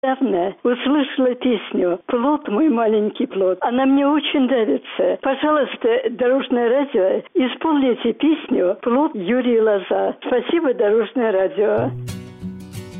Недавно услышала песню «Плод, мой маленький плод». Она мне очень нравится. Пожалуйста, Дорожное радио, исполните песню «Плод» Юрия Лоза. Спасибо, Дорожное радио.